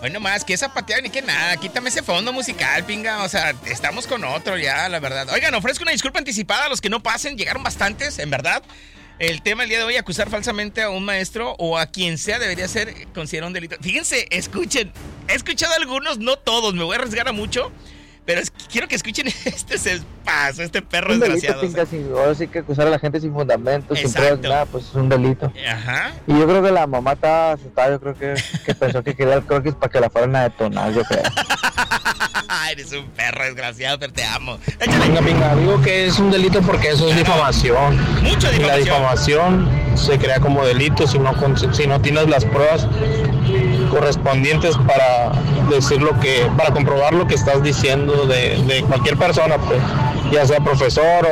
Hoy nomás, que esa pateada ni que nada, quítame ese fondo musical, pinga, o sea, estamos con otro ya, la verdad. Oigan, ofrezco una disculpa anticipada a los que no pasen, llegaron bastantes, en verdad. El tema el día de hoy, acusar falsamente a un maestro o a quien sea debería ser considerado un delito. Fíjense, escuchen, he escuchado algunos, no todos, me voy a arriesgar a mucho, pero quiero que escuchen este perro un desgraciado. Delito, pinga, sin, ahora sí que acusar a la gente sin fundamentos, sin Exacto. pruebas, nada, pues es un delito. Ajá. Y yo creo que la mamá estaba asustada, yo creo que pensó que quería el croquis para que la fueran a detonar, yo creo. Eres un perro desgraciado, pero te amo. Pinga, digo que es un delito porque eso es difamación. Mucha difamación. Y la difamación se crea como delito si no tienes las pruebas correspondientes para decir para comprobar lo que estás diciendo de cualquier persona, pues, ya sea profesor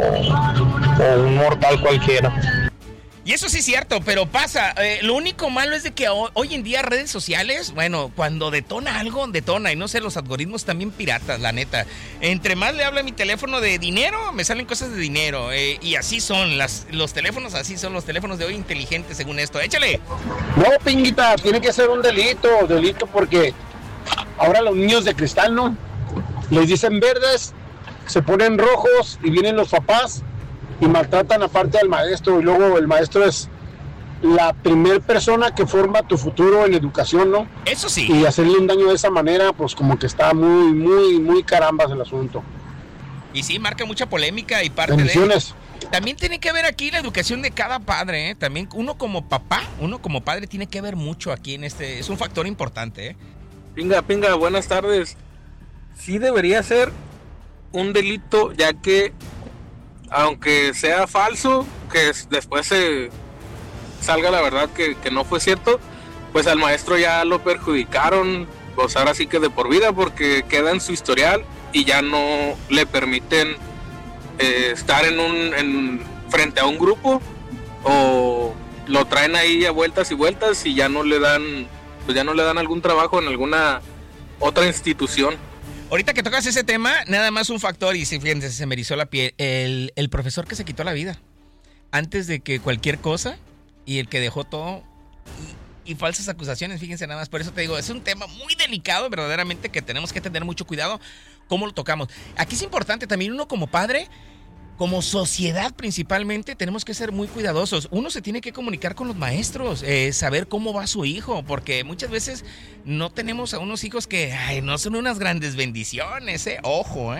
o un mortal cualquiera. Y eso sí es cierto, pero pasa. Lo único malo es de que hoy en día redes sociales, bueno, cuando detona algo, detona. Y no sé, los algoritmos también piratas, la neta. Entre más le habla a mi teléfono de dinero, me salen cosas de dinero. Y así son, los teléfonos así son, los teléfonos de hoy inteligentes según esto. ¡Échale! No, pinguita, tiene que ser un delito porque ahora los niños de cristal, ¿no? Les dicen verdes, se ponen rojos y vienen los papás y maltratan aparte al maestro, y luego el maestro es la primer persona que forma tu futuro en educación, ¿no? Eso sí. Y hacerle un daño de esa manera, pues como que está muy, muy, muy carambas el asunto. Y sí, marca mucha polémica y parte Bendiciones. También tiene que ver aquí la educación de cada padre, ¿eh? También uno como papá, uno como padre tiene que ver mucho aquí en es un factor importante, ¿eh? Pinga, buenas tardes. Sí debería ser un delito, ya que aunque sea falso, que después se salga la verdad que no fue cierto, pues al maestro ya lo perjudicaron, pues ahora sí que de por vida, porque queda en su historial y ya no le permiten estar frente a un grupo, o lo traen ahí a vueltas y vueltas y ya no le dan algún trabajo en alguna otra institución. Ahorita que tocas ese tema, nada más un factor, y fíjense, se me erizó la piel, el profesor que se quitó la vida antes de que cualquier cosa, y el que dejó todo y falsas acusaciones, fíjense nada más. Por eso te digo, es un tema muy delicado verdaderamente, que tenemos que tener mucho cuidado cómo lo tocamos. Aquí es importante también uno como padre, como sociedad principalmente, tenemos que ser muy cuidadosos. Uno se tiene que comunicar con los maestros, saber cómo va su hijo, porque muchas veces no tenemos a unos hijos que no son unas grandes bendiciones, ojo,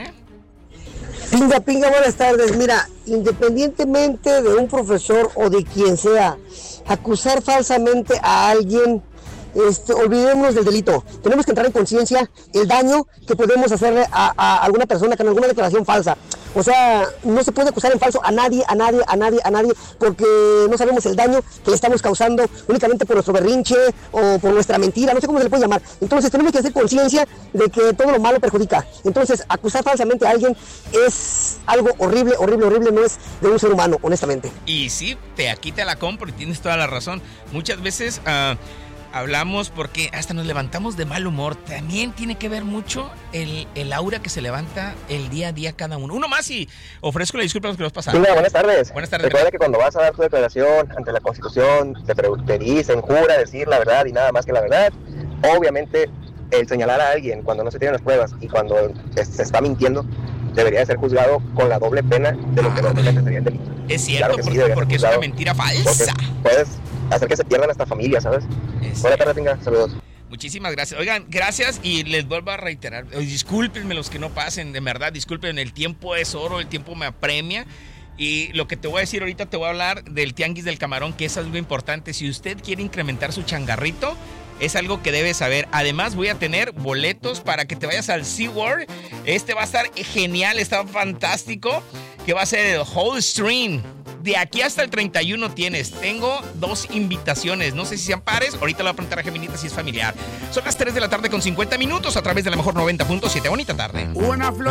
Pinga, buenas tardes. Mira, independientemente de un profesor o de quien sea, acusar falsamente a alguien, olvidémonos del delito. Tenemos que entrar en conciencia el daño que podemos hacerle a alguna persona con alguna declaración falsa. O sea, no se puede acusar en falso a nadie, porque no sabemos el daño que le estamos causando únicamente por nuestro berrinche o por nuestra mentira, no sé cómo se le puede llamar. Entonces tenemos que hacer conciencia de que todo lo malo perjudica. Entonces, acusar falsamente a alguien es algo horrible, no es de un ser humano, honestamente. Y sí, aquí te la compro y tienes toda la razón. Muchas veces hablamos porque hasta nos levantamos de mal humor. También tiene que ver mucho el aura que se levanta el día a día cada uno. Uno más y ofrezco la disculpa a los que nos pasaron. Hola, buenas tardes. Buenas tardes. Recuerda que cuando vas a dar tu declaración ante la Constitución, te dicen, jura decir la verdad y nada más que la verdad. Obviamente, el señalar a alguien cuando no se tienen las pruebas y cuando se está mintiendo, debería de ser juzgado con la doble pena de lo que normalmente sería el delito. Es cierto, claro porque es una mentira falsa. Puedes hacer que se pierdan hasta familias, ¿sabes? Buenas tardes, Pinga. Saludos. Muchísimas gracias. Oigan, gracias y les vuelvo a reiterar. Discúlpenme los que no pasen, de verdad, disculpen. El tiempo es oro, el tiempo me apremia. Y lo que te voy a decir ahorita, te voy a hablar del Tianguis del Camarón, que es algo importante. Si usted quiere incrementar su changarrito, es algo que debe saber. Además, voy a tener boletos para que te vayas al SeaWorld. Va a estar genial, está fantástico. Que va a ser el Whole Stream. De aquí hasta el 31 tengo 2 invitaciones. No sé si sean pares. Ahorita le voy a preguntar a Geminita si es familiar. Son las 3 de la tarde con 50 minutos a través de la mejor 90.7. Bonita tarde. Una flor.